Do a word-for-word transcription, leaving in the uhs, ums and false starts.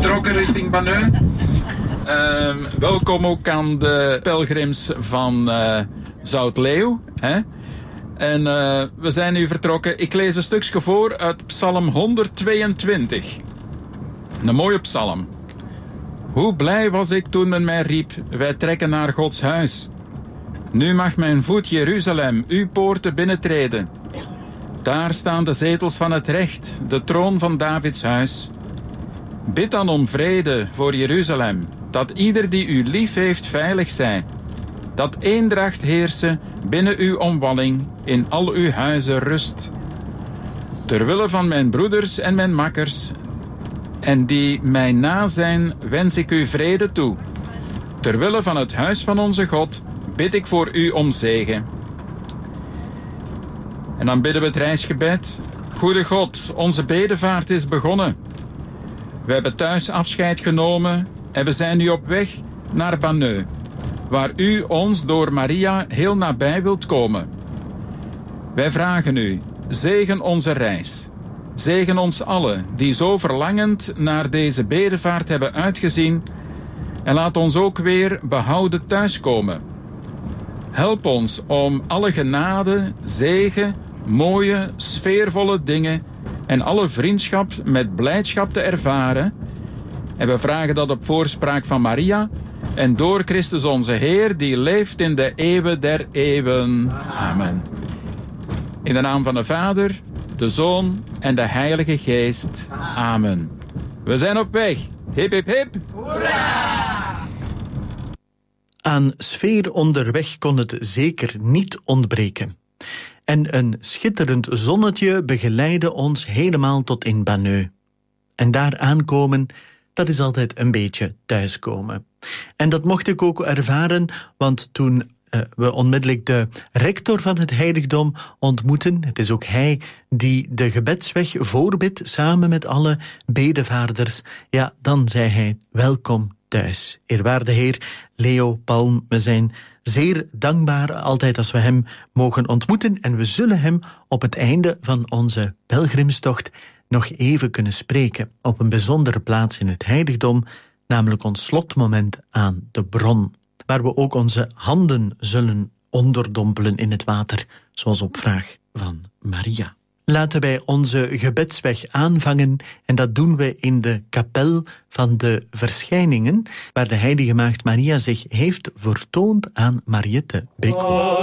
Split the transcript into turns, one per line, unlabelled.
vertrokken richting Banneux. Uh, welkom ook aan de pelgrims van uh, Zoutleeuw. Hè? En uh, we zijn nu vertrokken. Ik lees een stukje voor uit Psalm honderdtweeëntwintig. Een mooie psalm. Hoe blij was ik toen men mij riep, wij trekken naar Gods huis. Nu mag mijn voet Jeruzalem, uw poorten binnentreden. Daar staan de zetels van het recht, de troon van Davids huis. Bid dan om vrede voor Jeruzalem, dat ieder die u lief heeft veilig zij. Dat eendracht heerse binnen uw omwalling, in al uw huizen rust. Terwille van mijn broeders en mijn makkers, en die mij na zijn, wens ik u vrede toe. Terwille van het huis van onze God, bid ik voor u om zegen. En dan bidden we het reisgebed. Goede God, onze bedevaart is begonnen. We hebben thuis afscheid genomen en we zijn nu op weg naar Banneux, waar u ons door Maria heel nabij wilt komen. Wij vragen u, zegen onze reis. Zegen ons allen die zo verlangend naar deze bedevaart hebben uitgezien en laat ons ook weer behouden thuiskomen. Help ons om alle genade, zegen, mooie, sfeervolle dingen en alle vriendschap met blijdschap te ervaren. En we vragen dat op voorspraak van Maria en door Christus onze Heer, die leeft in de eeuwen der eeuwen. Amen. In de naam van de Vader, de Zoon en de Heilige Geest. Amen. We zijn op weg. Hip, hip, hip.
Hoera! Aan sfeer onderweg kon het zeker niet ontbreken. En een schitterend zonnetje begeleidde ons helemaal tot in Banneux. En daar aankomen, dat is altijd een beetje thuiskomen. En dat mocht ik ook ervaren, want toen uh, we onmiddellijk de rector van het heiligdom ontmoeten, het is ook hij die de gebedsweg voorbidt samen met alle bedevaarders, ja, dan zei hij, welkom thuis. Eerwaarde Heer Leo Palm, we zijn zeer dankbaar altijd als we hem mogen ontmoeten en we zullen hem op het einde van onze pelgrimstocht nog even kunnen spreken op een bijzondere plaats in het heiligdom, namelijk ons slotmoment aan de bron, waar we ook onze handen zullen onderdompelen in het water, zoals op vraag van Maria. Laten wij onze gebedsweg aanvangen en dat doen we in de kapel van de verschijningen, waar de heilige maagd Maria zich heeft vertoond aan Mariette Beek.